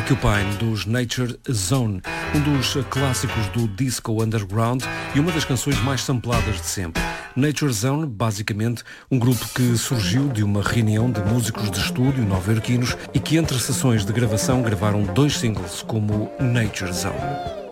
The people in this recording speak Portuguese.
Porcupine dos Nature Zone, um dos clássicos do disco underground e uma das canções mais sampladas de sempre. Nature Zone, basicamente, um grupo que surgiu de uma reunião de músicos de estúdio nova-iorquinos e que entre sessões de gravação gravaram 2 singles como Nature Zone.